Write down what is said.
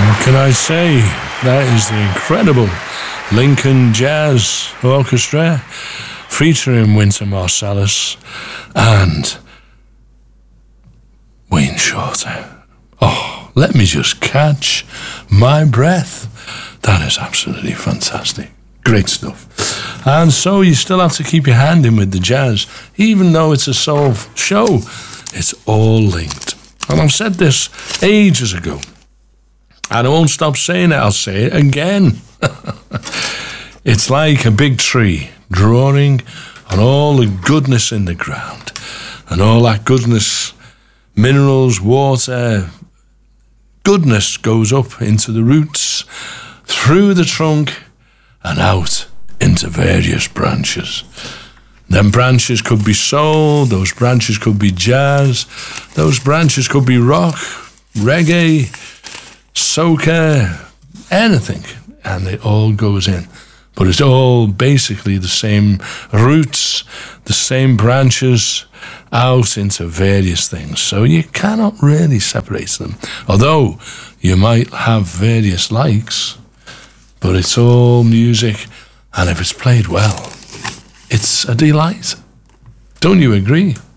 What can I say? That is the incredible Lincoln Jazz Orchestra featuring Wynton Marsalis and Wayne Shorter. Oh, let me just catch my breath. That is absolutely fantastic. Great stuff. And so you still have to keep your hand in with the jazz, even though it's a soul show. It's all linked. And I've said this ages ago, and I won't stop saying it. I'll say it again. It's like a big tree drawing on all the goodness in the ground, and all that goodness, minerals, water, goodness goes up into the roots, through the trunk, and out into various branches. Them branches could be soul, those branches could be jazz, those branches could be rock, reggae, soca, anything, and it all goes in. But it's all basically the same roots, the same branches out into various things. So you cannot really separate them. Although you might have various likes, but it's all music, and if it's played well, it's a delight. Don't you agree?